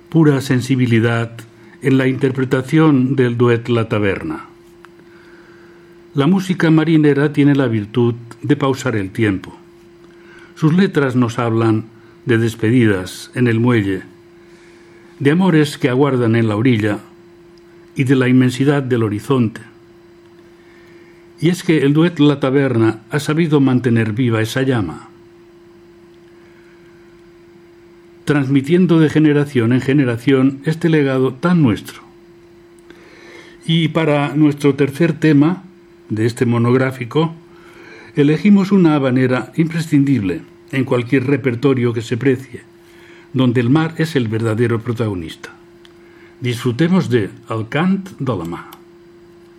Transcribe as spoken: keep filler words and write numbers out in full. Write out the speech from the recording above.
pura sensibilidad en la interpretación del duet La Taberna. La música marinera tiene la virtud de pausar el tiempo. Sus letras nos hablan de despedidas en el muelle, de amores que aguardan en la orilla y de la inmensidad del horizonte. Y es que el duet La Taberna ha sabido mantener viva esa llama, transmitiendo de generación en generación este legado tan nuestro. Y para nuestro tercer tema de este monográfico, elegimos una habanera imprescindible en cualquier repertorio que se precie, donde el mar es el verdadero protagonista. Disfrutemos de El cant de la mar.